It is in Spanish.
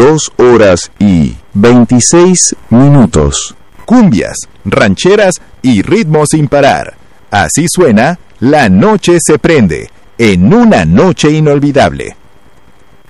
2 horas y 26 minutos. Cumbias, rancheras y ritmos sin parar. Así suena La Noche se prende, en una noche inolvidable.